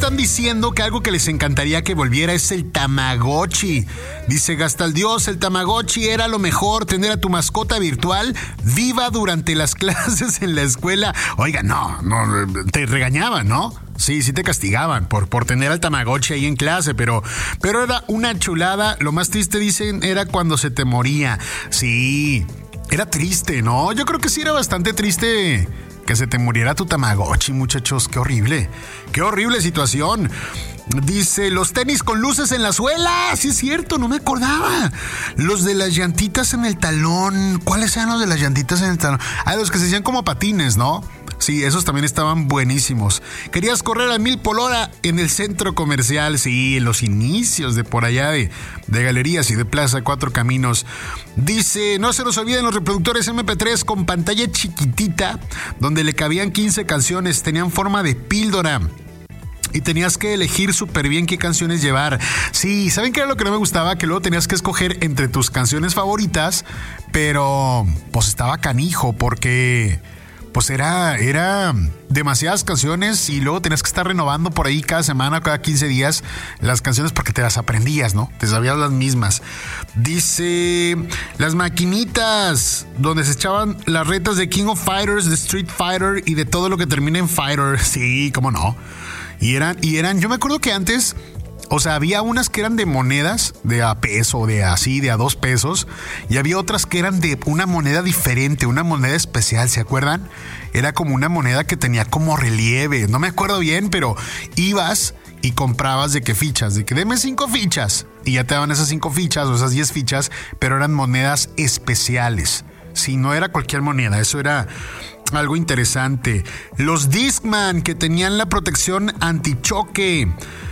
están diciendo que algo que les encantaría que volviera es el Tamagotchi. Dice Gastaldios, el Tamagotchi era lo mejor, tener a tu mascota virtual viva durante las clases en la escuela. Oiga, no, te regañaban, ¿no? Sí te castigaban por tener al Tamagotchi ahí en clase, pero era una chulada. Lo más triste, dicen, era cuando se te moría. Sí, era triste, ¿no? Yo creo que sí era bastante triste que se te muriera tu Tamagotchi, muchachos. Qué horrible situación. Dice, los tenis con luces en la suela. Sí es cierto, no me acordaba. Los de las llantitas en el talón. ¿Cuáles eran los de las llantitas en el talón? Los que se hacían como patines, ¿no? Sí, esos también estaban buenísimos. Querías correr a 1000 por hora en el centro comercial. Sí, en los inicios de por allá de Galerías y de Plaza Cuatro Caminos. Dice, no se nos olviden los reproductores MP3 con pantalla chiquitita, donde le cabían 15 canciones, tenían forma de píldora. Y tenías que elegir súper bien qué canciones llevar. Sí, ¿saben qué era lo que no me gustaba? Que luego tenías que escoger entre tus canciones favoritas, pero pues estaba canijo porque pues era demasiadas canciones y luego tenías que estar renovando por ahí cada semana, cada 15 días las canciones porque te las aprendías, ¿no? Te sabías las mismas. Dice, las maquinitas donde se echaban las retas de King of Fighters, de Street Fighter y de todo lo que termina en Fighter. Sí, cómo no. Y eran, yo me acuerdo que antes, o sea, había unas que eran de monedas, de a peso, de a 2 pesos, y había otras que eran de una moneda diferente, una moneda especial, ¿se acuerdan? Era como una moneda que tenía como relieve, no me acuerdo bien, pero ibas y comprabas de qué fichas, de que deme 5 fichas, y ya te daban esas 5 fichas o esas 10 fichas, pero eran monedas especiales. Sí, no era cualquier moneda, eso era algo interesante. Los Discman, que tenían la protección antichoque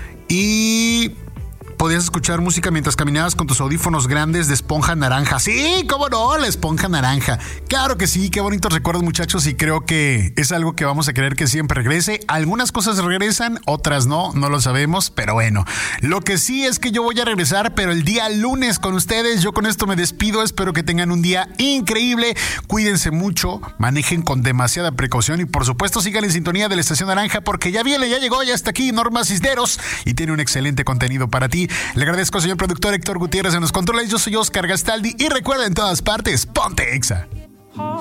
y podías escuchar música mientras caminabas con tus audífonos grandes de esponja naranja. Sí, cómo no, la esponja naranja. Claro que sí, qué bonitos recuerdos, muchachos, y creo que es algo que vamos a querer que siempre regrese. Algunas cosas regresan, otras no lo sabemos, pero bueno. Lo que sí es que yo voy a regresar, pero el día lunes con ustedes. Yo con esto me despido, espero que tengan un día increíble. Cuídense mucho, manejen con demasiada precaución y por supuesto sigan en sintonía de la Estación Naranja porque ya llegó, ya está aquí Norma Cisneros y tiene un excelente contenido para ti. Le agradezco al señor productor Héctor Gutiérrez en los controles. Yo soy Oscar Gastaldi y recuerda, en todas partes, ponte Exa.